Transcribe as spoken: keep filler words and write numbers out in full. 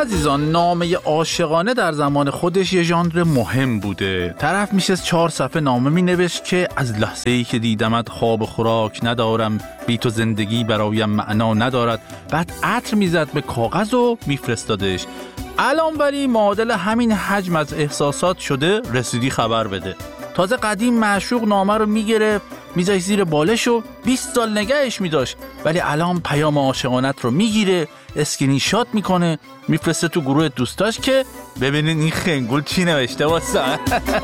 عزیزان، نامه عاشقانه در زمان خودش یه ژانر مهم بوده. طرف میشه چهار صفحه نامه مینوشت که از لحظه‌ای که دیدمت خواب و خوراک ندارم، بی تو زندگی برایم معنا ندارد. بعد عطر میزد به کاغذ و میفرستادش. الان ولی معادل همین حجم از احساسات شده رسیدی خبر بده. تازه قدیم معشوق نامه رو میگرفت میذاشت زیر بالش و بیست سال نگهش میداشت، ولی الان پیام عاشقانت رو میگیره، اسکرین شات میکنه، میفرسته تو گروه دوستاش که ببینین این خنگول چی نوشته واسه